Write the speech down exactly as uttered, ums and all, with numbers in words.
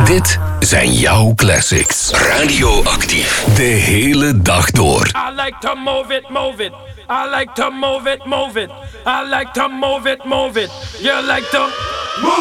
Dit zijn jouw classics. Radioactief. De hele dag door. I like to move it, move it. I like to move it, move it. I like to move it, move it. You like to...